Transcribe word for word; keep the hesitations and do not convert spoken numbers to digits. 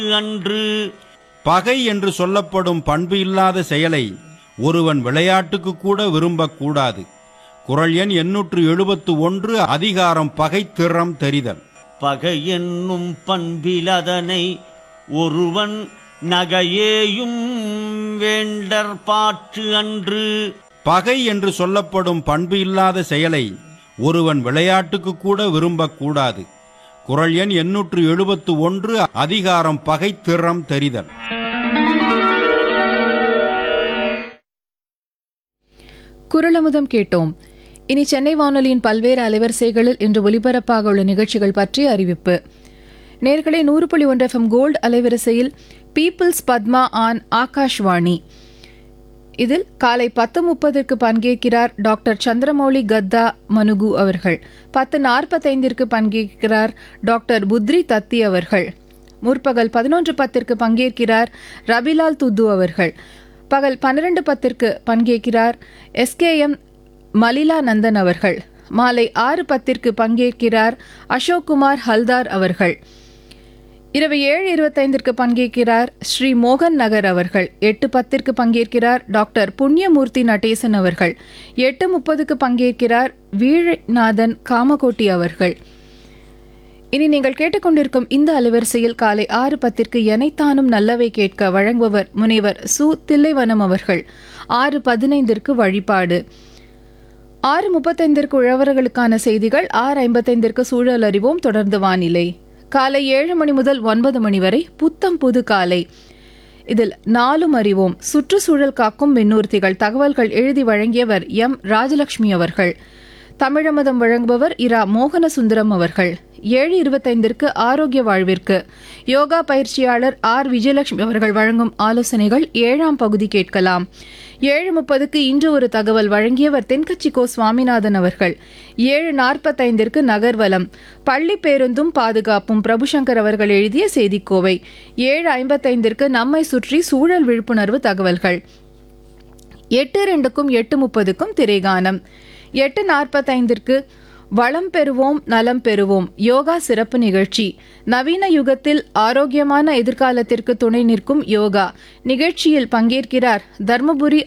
அன்று. பகை என்று சொல்லப்படும் பண்பு இல்லாத செயலை ஒருவன் விளையாட்டுக்கு கூட விரும்பக்கூடாது. குறள் எண் எண்ணூற்று எழுபத்து ஒன்று. அதிகாரம் பகை திறம் தெரிதல். பகை என்னும் பண்பிலதனை ஒருவன் நகையேயும் வேண்டற் பாற்று அன்று. பகை என்று சொல்லப்படும் பண்பு இல்லாத செயலை ஒருவன் விளையாட்டுக்கு கூட விரும்பக்கூடாது. குறள் எண் எண்ணூற்று எழுபத்து ஒன்று. அதிகாரம் பகை திறம் தெரிதல். குறளமுதம் கேட்டோம். இனி சென்னை வானொலியின் பல்வேறு அலைவரிசைகளில் இன்று ஒலிபரப்பாக உள்ள நிகழ்ச்சிகள் பற்றிய அறிவிப்பு. நேர்களே, நூறு புள்ளி ஒன்று எஃப்எம் கோல்டு அலைவரிசையில் பீப்புள்ஸ் பத்மா ஆன் ஆகாஷ்வாணி இதில் காலை பத்து முப்பதற்கு பங்கேற்கிறார் டாக்டர் சந்திரமௌலி கத்தா மனுகு அவர்கள். பத்து நாற்பத்தைந்திற்கு பங்கேற்கிறார் டாக்டர் புத்ரி தத்தி அவர்கள். முற்பகல் பதினொன்று பத்திற்கு பங்கேற்கிறார் ரபிலால் துத்து அவர்கள். பகல் பன்னிரண்டு பத்திற்கு பங்கேற்கிறார் எஸ்கேஎம் மலிலா நந்தன் அவர்கள். மாலை ஆறு பத்திற்கு பங்கேற்கிறார் அசோக்குமார் ஹல்தார் அவர்கள். இரவு ஏழு இருபத்தைந்திற்கு பங்கேற்கிறார் ஸ்ரீ மோகன் நகர் அவர்கள். எட்டு பத்திற்கு பங்கேற்கிறார் டாக்டர் புண்ணியமூர்த்தி நடேசன் அவர்கள். எட்டு முப்பதுக்கு பங்கேற்கிறார் வீழ்நாதன் காமகோட்டி அவர்கள். இனி நீங்கள் கேட்டுக்கொண்டிருக்கும் இந்த அலைவரிசையில் காலை ஆறு பத்திற்கு எனைத்தானும் நல்லவை கேட்க வழங்குபவர் முனைவர் சு தில்லைவனம் அவர்கள். ஆறு பதினைந்திற்கு வழிபாடு. ஆறு முப்பத்தைந்திற்கு உழவர்களுக்கான செய்திகள். ஆறு ஐம்பத்தைந்திற்கு சூழல் அறிவோம். தொடர்ந்து வானிலை. காலை ஏழு மணி முதல் ஒன்பது மணி வரை புத்தம் புது காலை. இதில் நாலும் அறிவோம், சுற்றுச்சூழல் காக்கும் மின்னூர்த்திகள். தகவல்கள் எழுதி வழங்கியவர் எம் ராஜலட்சுமி அவர்கள். தமிழமதம் வழங்குபவர் இரா மோகன சுந்தரம் அவர்கள். ஏழு இருபத்தைந்திற்கு ஆரோக்கிய வாழ்விற்கு யோகா பயிற்சியாளர் ஆர் விஜயலட்சுமி அவர்கள் வழங்கும் ஆலோசனைகள் ஏழாம் பகுதி கேட்கலாம். ஏழு முப்பதுக்கு இன்று ஒரு தகவல் வழங்கியவர் தென்கட்சி கோ சுவாமிநாதன் அவர்கள். ஏழு நாற்பத்தைந்திற்கு நகர்வலம் பள்ளி பேருந்தும் பாதுகாப்பும் பிரபுசங்கர் அவர்கள் எழுதிய செய்திக்கோவை. ஏழு ஐம்பத்தைந்திற்கு நம்மை சுற்றி சூழல் விழிப்புணர்வு தகவல்கள். எட்டு ரெண்டுக்கும் எட்டு முப்பதுக்கும் திரைகானம். எட்டு நாற்பத்தைந்திற்கு வளம் பெறுவோம் நலம் பெறுவோம் யோகா சிறப்பு நிகழ்ச்சி. நவீன யுகத்தில் ஆரோக்கியமான எதிர்காலத்திற்கு துணை நிற்கும் யோகா. நிகழ்ச்சியில் பங்கேற்கிறார் தர்மபுரி